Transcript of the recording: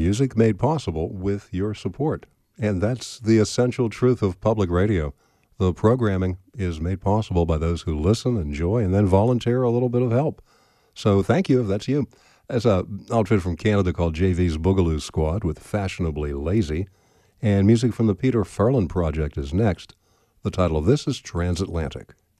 music made possible with your support. And that's the essential truth of public radio. The programming is made possible by those who listen, enjoy, and then volunteer a little bit of help. So thank you if that's you. That's an outfit from Canada called JV's Boogaloo Squad with Fashionably Lazy. And music from the Peter Farland Project is next. The title of this is Transatlantic.